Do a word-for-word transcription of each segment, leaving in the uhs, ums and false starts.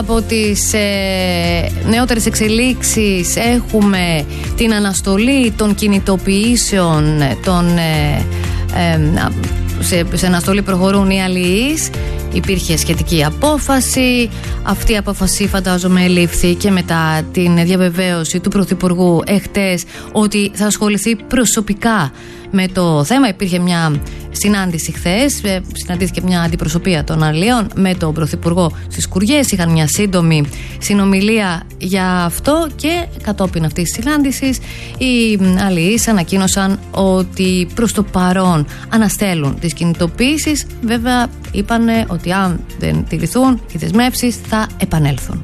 Από τις ε, νεότερες εξελίξεις έχουμε την αναστολή των κινητοποιήσεων, των, ε, ε, σε, σε αναστολή προχωρούν οι αλληλείς. Υπήρχε σχετική απόφαση. Αυτή η απόφαση φαντάζομαι λήφθη και μετά την διαβεβαίωση του Πρωθυπουργού εχτες ότι θα ασχοληθεί προσωπικά με το θέμα. Υπήρχε μια συνάντηση χθες, συναντήθηκε μια αντιπροσωπεία των αλλιών με τον Πρωθυπουργό στις Κουριές. Είχαν μια σύντομη συνομιλία για αυτό και κατόπιν αυτής της συνάντησης οι αλλιείς ανακοίνωσαν ότι προς το παρόν αναστέλουν τις κινητοποίησεις. Βέβαια είπαν ότι αν δεν τηρηθούν οι δεσμεύσεις θα επανέλθουν.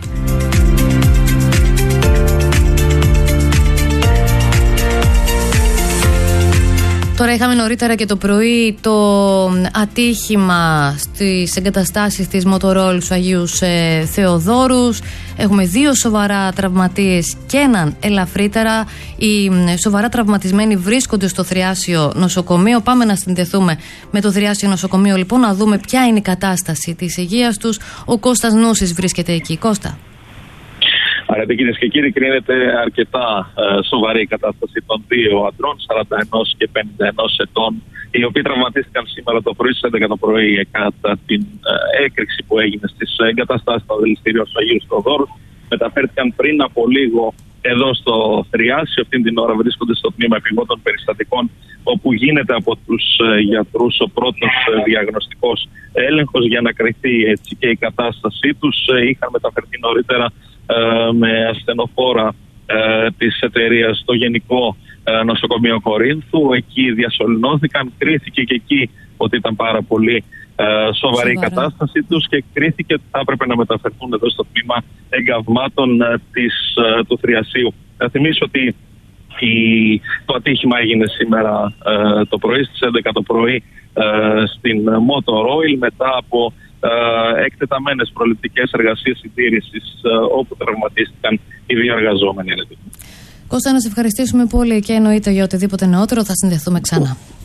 Τώρα είχαμε νωρίτερα και το πρωί το ατύχημα στις εγκαταστάσεις της Motorol στους Αγίους ε, Θεοδόρους. Έχουμε δύο σοβαρά τραυματίες και έναν ελαφρύτερα. Οι ε, σοβαρά τραυματισμένοι βρίσκονται στο Θριάσιο Νοσοκομείο. Πάμε να συνδεθούμε με το Θριάσιο Νοσοκομείο λοιπόν, να δούμε ποια είναι η κατάσταση της υγείας τους. Ο Κώστας Νούσης βρίσκεται εκεί. Κώστα. Αγαπητοί κυρίες και κύριοι, κρίνεται αρκετά ε, σοβαρή η κατάσταση των δύο αντρών, σαράντα ένα και πενήντα ένα ετών, οι οποίοι τραυματίστηκαν σήμερα το πρωί στις έντεκα το πρωί κατά την ε, έκρηξη που έγινε στις εγκαταστάσεις των δηληστηρίων του Αγίου Θεοδόρου. Μεταφέρθηκαν πριν από λίγο εδώ στο Θριάσιο. Αυτήν την ώρα βρίσκονται στο τμήμα επιγόντων περιστατικών, όπου γίνεται από τους ε, γιατρούς ο πρώτος ε, διαγνωστικός έλεγχος για να κριθεί έτσι και η κατάστασή τους. Ε, είχαν μεταφερθεί νωρίτερα με ασθενοφόρα ε, της εταιρείας στο Γενικό ε, Νοσοκομείο Κορίνθου. Εκεί διασωληνώθηκαν, κρίθηκε και εκεί ότι ήταν πάρα πολύ ε, σοβαρή η κατάστασή τους και κρίθηκε ότι θα έπρεπε να μεταφερθούν εδώ στο τμήμα εγκαυμάτων ε, της, ε, του Θριασίου. Θα θυμίσω ότι η, το ατύχημα έγινε σήμερα ε, το πρωί, στις έντεκα το πρωί ε, στην Motorol, μετά από Uh, εκτεταμένες προληπτικές εργασίες συντήρησης uh, όπου τραυματίστηκαν οι δύο εργαζόμενοι. Κώστα, να σε ευχαριστήσουμε πολύ και εννοείται για οτιδήποτε νεότερο θα συνδεθούμε ξανά.